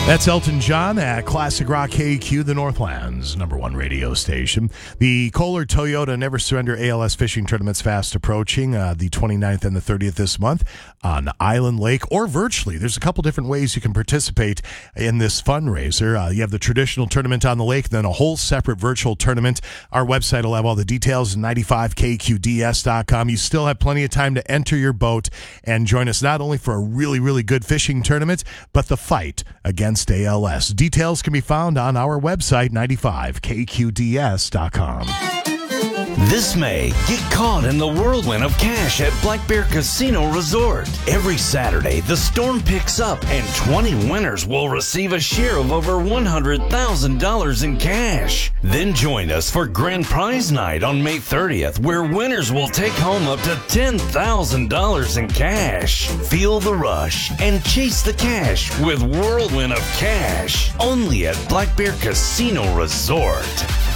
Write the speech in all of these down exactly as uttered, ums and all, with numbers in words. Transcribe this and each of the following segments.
That's Elton John at Classic Rock K Q, the Northland's number one radio station. The Kohler Toyota Never Surrender A L S Fishing Tournament's fast approaching, uh, the twenty-ninth and the thirtieth this month on Island Lake or virtually. There's a couple different ways you can participate in this fundraiser. Uh, you have the traditional tournament on the lake, then a whole separate virtual tournament. Our website will have all the details, ninety-five K Q D S dot com. You still have plenty of time to enter your boat and join us not only for a really, really good fishing tournament, but the fight against A L S. Details can be found on our website, ninety-five K Q D S dot com. This May, get caught in the whirlwind of cash at Black Bear Casino Resort. Every Saturday, the storm picks up and twenty winners will receive a share of over one hundred thousand dollars in cash. Then join us for Grand Prize Night on May thirtieth, where winners will take home up to ten thousand dollars in cash. Feel the rush and chase the cash with Whirlwind of Cash, only at Black Bear Casino Resort.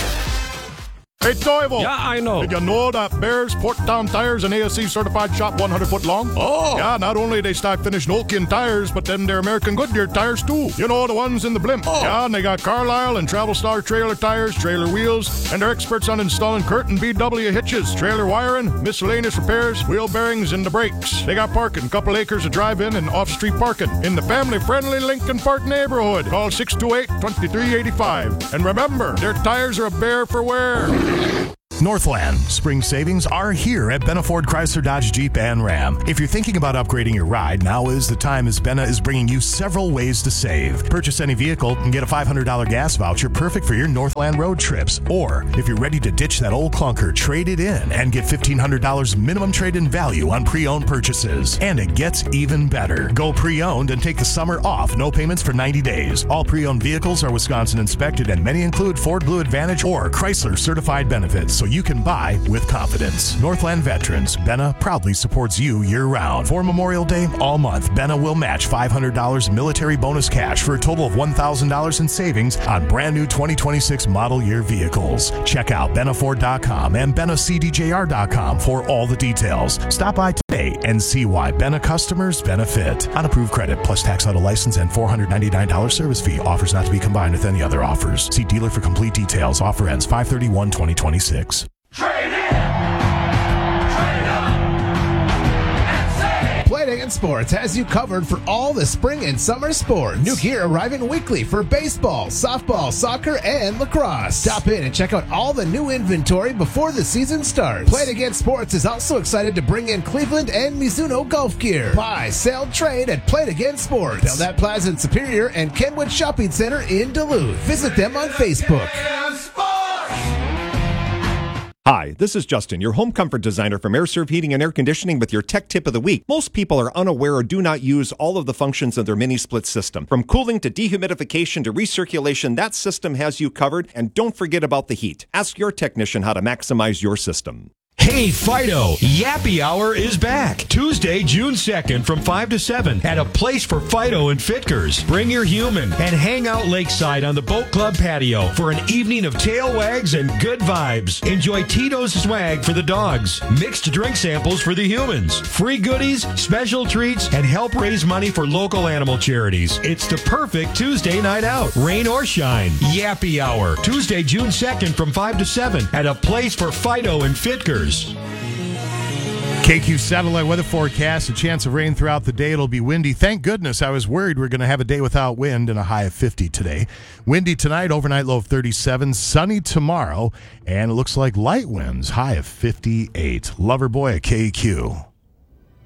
Hey, Toivo. Yeah, I know. Did you know that Bears Porttown Tires and A S C certified shop one hundred foot long? Oh. Yeah, not only they stock finished Nokian tires, but then they're American Goodyear tires too. You know, the ones in the blimp. Oh. Yeah, and they got Carlisle and Travel Star trailer tires, trailer wheels, and they're experts on installing Curtin B W hitches, trailer wiring, miscellaneous repairs, wheel bearings, and the brakes. They got parking, couple acres of drive-in and off-street parking in the family-friendly Lincoln Park neighborhood. Call six two eight, two three eight five. And remember, their tires are a bear for wear. Northland spring savings are here at Benna Ford Chrysler Dodge Jeep and Ram. If you're thinking about upgrading your ride, now is the time, as Benna is bringing you several ways to save. Purchase any vehicle and get a five hundred dollars gas voucher perfect for your Northland road trips. Or if you're ready to ditch that old clunker, trade it in and get fifteen hundred dollars minimum trade-in value on pre-owned purchases. And it gets even better. Go pre-owned and take the summer off. No payments for ninety days. All pre-owned vehicles are Wisconsin inspected and many include Ford Blue Advantage or Chrysler certified benefits, so you can buy with confidence. Northland Veterans, Benna proudly supports you year-round. For Memorial Day, all month, Benna will match five hundred dollars military bonus cash for a total of one thousand dollars in savings on brand new twenty twenty-six model year vehicles. Check out benna ford dot com and benna c d j r dot com for all the details. Stop by today and see why Benna customers benefit. Unapproved credit plus tax auto license and four hundred ninety-nine dollars service fee. Offers not to be combined with any other offers. See dealer for complete details. Offer ends five thirty-one twenty twenty-six. Trade in! Trade up! And save! Playdagon Sports has you covered for all the spring and summer sports. New gear arriving weekly for baseball, softball, soccer, and lacrosse. Stop in and check out all the new inventory before the season starts. Playdagon Sports is also excited to bring in Cleveland and Mizuno golf gear. Buy, sell, trade at Playdagon Sports. Belknap Plaza in Superior and Kenwood Shopping Center in Duluth. Visit them on Facebook. Hi, this is Justin, your home comfort designer from AirServe Heating and Air Conditioning with your tech tip of the week. Most people are unaware or do not use all of the functions of their mini-split system. From cooling to dehumidification to recirculation, that system has you covered. And don't forget about the heat. Ask your technician how to maximize your system. Hey, Fido, Yappy Hour is back. Tuesday, June second from five to seven at a place for Fido and Fitkers. Bring your human and hang out lakeside on the Boat Club patio for an evening of tail wags and good vibes. Enjoy Tito's swag for the dogs, mixed drink samples for the humans, free goodies, special treats, and help raise money for local animal charities. It's the perfect Tuesday night out, rain or shine. Yappy Hour, Tuesday, June second from five to seven at a place for Fido and Fitkers. K Q satellite weather forecast, a chance of rain throughout the day. It'll be windy. Thank goodness. I was worried we we're going to have a day without wind and a high of fifty today. Windy tonight, overnight low of thirty-seven. Sunny tomorrow, and it looks like light winds, high of fifty-eight. Loverboy at K Q.